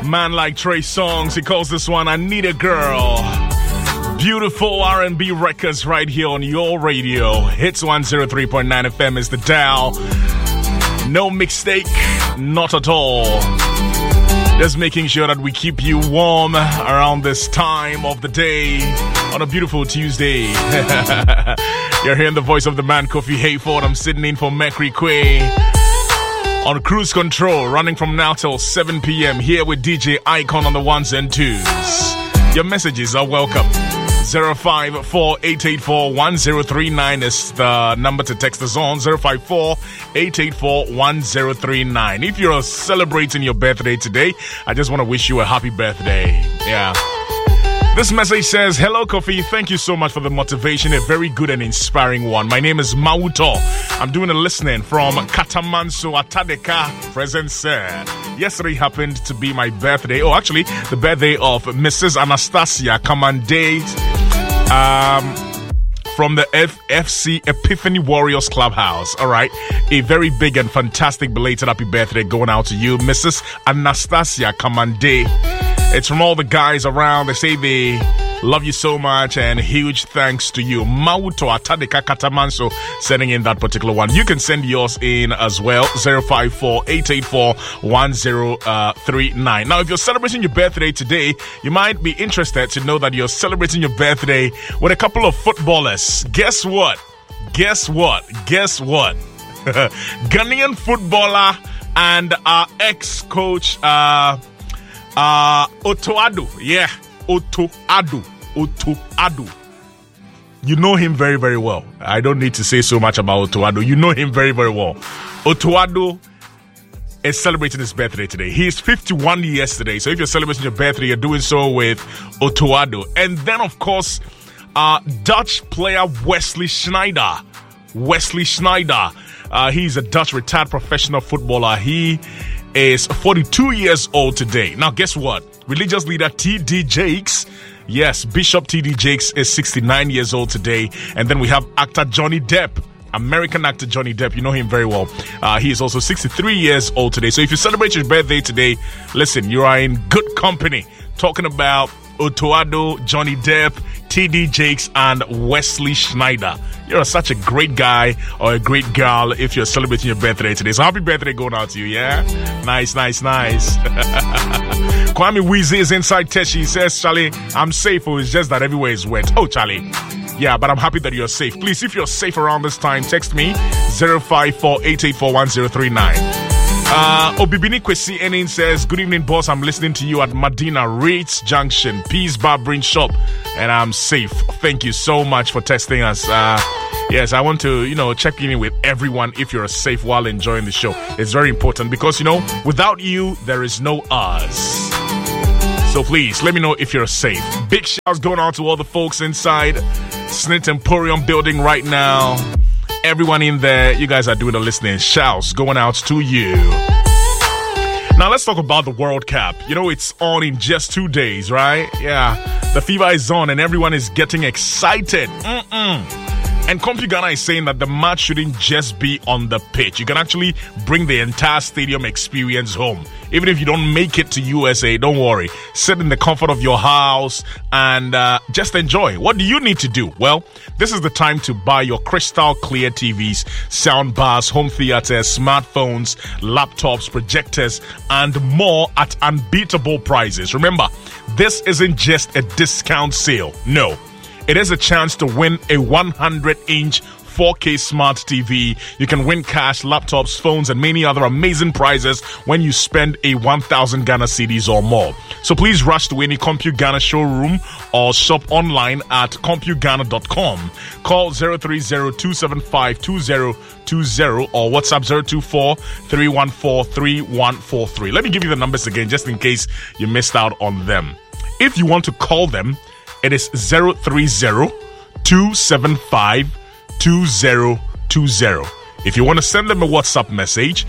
Man like Trey Songz, he calls this one I Need a Girl. Beautiful R&B records right here on your radio. Hits 103.9 FM is the dial. No mistake, not at all. Just making sure that we keep you warm around this time of the day on a beautiful Tuesday. You're hearing the voice of the man, Kofi Hayford. I'm sitting in for Mercury Quay on cruise control, running from now till 7 p.m. here with DJ Icon on the ones and twos. Your messages are welcome. 054-884-1039 is the number to text us on. 054-884-1039. If you're celebrating your birthday today, I just want to wish you a happy birthday. Yeah. This message says, hello, Kofi. Thank you so much for the motivation. A very good and inspiring one. My name is Mauto. I'm doing a listening from Katamanso Atadeka, present sir. Yesterday happened to be my birthday. Oh, actually, the birthday of Mrs. Anastasia Kamande from the FC Epiphany Warriors Clubhouse. All right. A very big and fantastic belated happy birthday going out to you, Mrs. Anastasia Kamande. It's from all the guys around. They say they love you so much and huge thanks to you. Mauto Atadeka Katamanso sending in that particular one. You can send yours in as well. 054-884-1039. Now, if you're celebrating your birthday today, you might be interested to know that you're celebrating your birthday with a couple of footballers. Guess what? Ghanaian footballer and our ex-coach, Otoado. Yeah, Otoado. You know him very, very well. I don't need to say so much about Otoado. You know him very, very well. Otoado is celebrating his birthday today. He is 51 years today. So if you're celebrating your birthday, you're doing so with Otoado. And then, of course, Dutch player Wesley Sneijder. He's a Dutch retired professional footballer. He is 42 years old today. Now, guess what? Religious leader T.D. Jakes. Yes, Bishop T.D. Jakes is 69 years old today. And then we have actor Johnny Depp. American actor Johnny Depp. You know him very well. He is also 63 years old today. So if you celebrate your birthday today, listen, you are in good company. Talking about Otoado, Johnny Depp, T.D. Jakes, and Wesley Sneijder. You're such a great guy or a great girl if you're celebrating your birthday today. So happy birthday going out to you, yeah? Nice. Kwame Weezy is inside Teshi. He says, Charlie, I'm safe. It's just that everywhere is wet. Oh, Charlie. Yeah, but I'm happy that you're safe. Please, if you're safe around this time, text me 054-884-1039. Obibini Kwesi Enin says, good evening, boss. I'm listening to you at Medina Reeds Junction, Peace Barbering Shop, and I'm safe. Thank you so much for testing us. Yes, I want to, check in with everyone if you're safe while enjoying the show. It's very important because, without you, there is no us. So please, let me know if you're safe. Big shouts going out to all the folks inside Snit Emporium building right now. Everyone in there, you guys are doing the listening. Shouts going out to you. Now let's talk about the World Cup. It's on in just 2 days, right? Yeah, the fever is on and everyone is getting excited. And CompuGhana is saying that the match shouldn't just be on the pitch. You can actually bring the entire stadium experience home. Even if you don't make it to USA, don't worry. Sit in the comfort of your house and just enjoy. What do you need to do? Well, this is the time to buy your crystal clear TVs, sound bars, home theaters, smartphones, laptops, projectors, and more at unbeatable prices. Remember, this isn't just a discount sale. No. It is a chance to win a 100-inch 4K smart TV. You can win cash, laptops, phones, and many other amazing prizes when you spend a 1,000 Ghana cedis or more. So please rush to any CompuGhana showroom or shop online at CompuGhana.com. Call 030-275-2020 or WhatsApp 024-314-3143. Let me give you the numbers again just in case you missed out on them. If you want to call them, it is 030-275-2020. If you want to send them a WhatsApp message,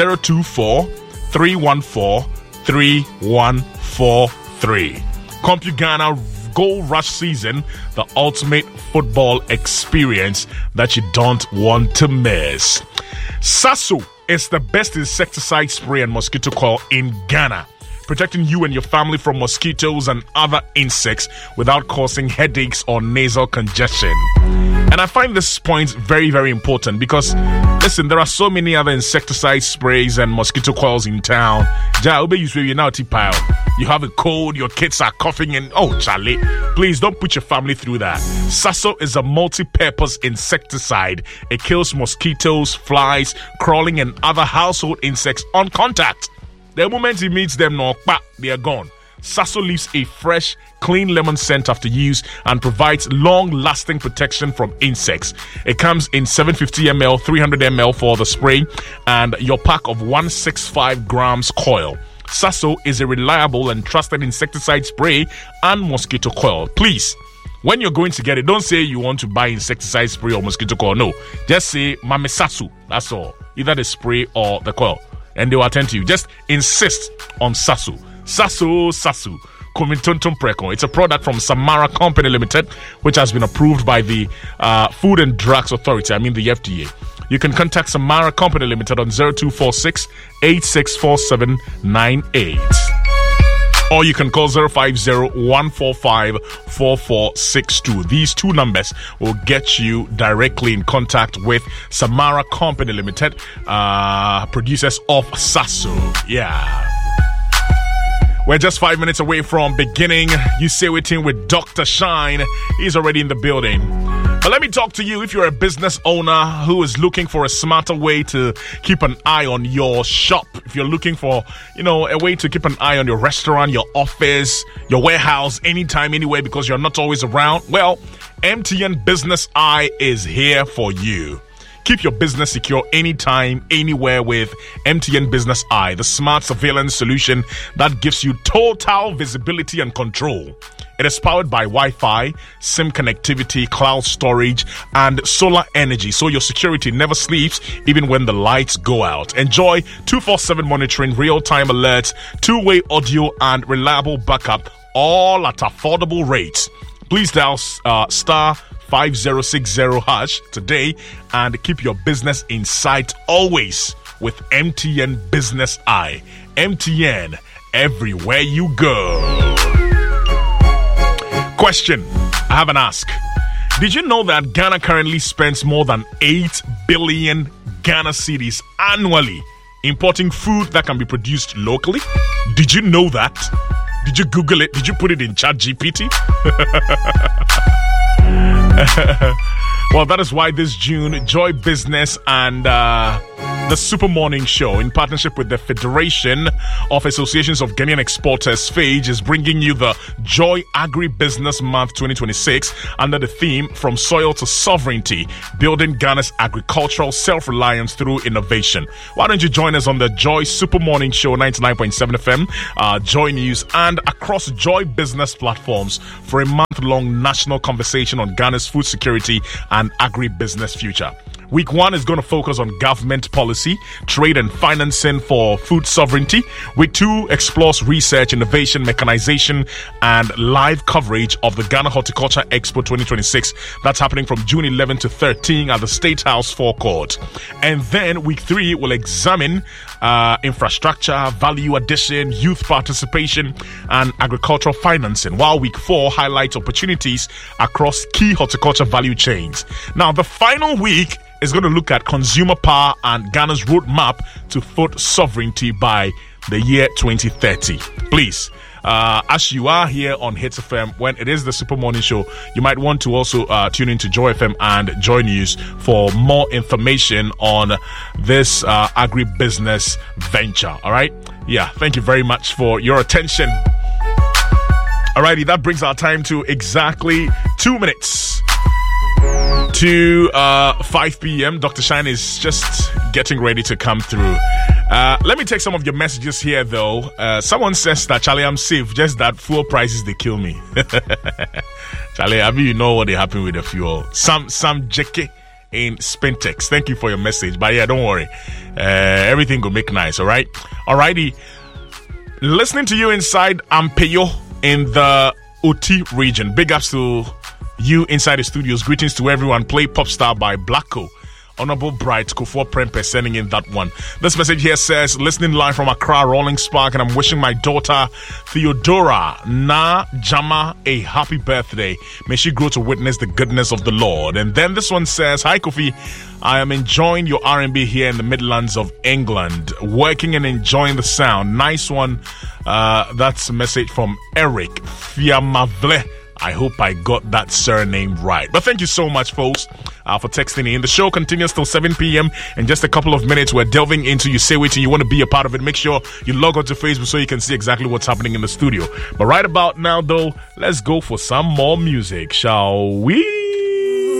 024-314-3143. CompuGhana Gold Rush Season, the ultimate football experience that you don't want to miss. Sasso is the best insecticide spray and mosquito coil in Ghana. protecting you and your family from mosquitoes and other insects without causing headaches or nasal congestion. And I find this point very, very important because, listen, there are so many other insecticide sprays and mosquito coils in town. You have a cold, your kids are coughing, and oh, Charlie, please don't put your family through that. Sasso is a multi-purpose insecticide. It kills mosquitoes, flies, crawling, and other household insects on contact. The moment it meets them, they are gone. Sasso leaves a fresh, clean lemon scent after use and provides long-lasting protection from insects. It comes in 750 ml, 300 ml for the spray, and your pack of 165 grams coil. Sasso is a reliable and trusted insecticide spray and mosquito coil. Please, when you're going to get it, don't say you want to buy insecticide spray or mosquito coil. No, just say Mame Sasso. That's all. Either the spray or the coil, and they will attend to you. Just insist on Sasso. Sasso. It's a product from Samara Company Limited, which has been approved by the Food and Drugs Authority, the FDA. You can contact Samara Company Limited on 0246 864798. Or you can call 050-145-4462. These two numbers will get you directly in contact with Samara Company Limited, producers of Sasso. Yeah. We're just 5 minutes away from beginning. You say waiting with Dr. Shine. He's already in the building. But let me talk to you if you're a business owner who is looking for a smarter way to keep an eye on your shop. If you're looking for, a way to keep an eye on your restaurant, your office, your warehouse, anytime, anywhere, because you're not always around. Well, MTN Business Eye is here for you. Keep your business secure anytime, anywhere with MTN Business Eye, the smart surveillance solution that gives you total visibility and control. It is powered by Wi-Fi, SIM connectivity, cloud storage, and solar energy, so your security never sleeps even when the lights go out. Enjoy 247 monitoring, real-time alerts, two-way audio, and reliable backup, all at affordable rates. Please dial star 5060 hash today and keep your business in sight always with MTN Business Eye. MTN, everywhere you go. Question, I have an ask. Did you know that Ghana currently spends more than 8 billion Ghana cedis annually importing food that can be produced locally? Did you know that? Did you Google it? Did you put it in ChatGPT? Well, that is why this June, Joy Business and the Super Morning Show, in partnership with the Federation of Associations of Ghanaian Exporters, FAGE, is bringing you the Joy Agri-Business Month 2026 under the theme From Soil to Sovereignty, Building Ghana's Agricultural Self-Reliance Through Innovation. Why don't you join us on the Joy Super Morning Show, 99.7 FM, Joy News, and across Joy Business platforms for a month-long national conversation on Ghana's food security and agri-business future. Week 1 is going to focus on government policy, trade and financing for food sovereignty. Week 2 explores research, innovation, mechanization, and live coverage of the Ghana Horticulture Expo 2026. That's happening from June 11 to 13 at the State House forecourt. And then week 3 will examine infrastructure, value addition, youth participation, and agricultural financing, while week 4 highlights opportunities across key horticulture value chains. Now, the final week is going to look at consumer power and Ghana's roadmap to food sovereignty by the year 2030. Please, as you are here on Hits FM, when it is the Super Morning Show, you might want to also tune into Joy FM and Joy News for more information on this agribusiness venture. All right? Yeah, thank you very much for your attention. Alrighty, that brings our time to exactly 2 minutes to 5 p.m. Dr. Shine is just getting ready to come through. Let me take some of your messages here, though. Someone says that, Charlie, I'm safe, just that fuel prices, they kill me. Charlie, I mean, you know what they happen with the fuel. Some JK in Spintex. Thank you for your message. But yeah, don't worry. Everything will make nice, all right? Alrighty. Listening to you inside Ampeyo in the Oti region. Big ups to you inside the studios. Greetings to everyone. Play Pop Star by Blacko Honorable Bright Kufuor Prempeh sending in that one. This message here says, listening live from Accra, Rolling Spark, and I'm wishing my daughter Theodora Na Jama a happy birthday. May she grow to witness the goodness of the Lord. And then this one says, hi Kofi, I am enjoying your R&B here in the Midlands of England, working and enjoying the sound. Nice one. That's a message from Eric Fiamavle. I hope I got that surname right. But thank you so much, folks, for texting in. The show continues till 7 p.m. In just a couple of minutes, we're delving into You Say Waiting. You want to be a part of it. Make sure you log on to Facebook so you can see exactly what's happening in the studio. But right about now, though, let's go for some more music, shall we?